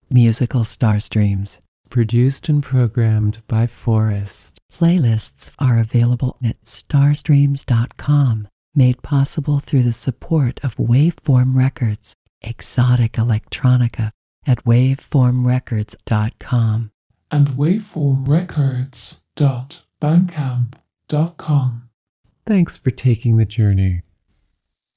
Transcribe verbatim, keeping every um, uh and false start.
Musical Starstreams. Produced and programmed by Forrest. Playlists are available at starstreams dot com, made possible through the support of Waveform Records, exotic electronica at waveform records dot com. And waveform records dot bandcamp dot com. Thanks for taking the journey.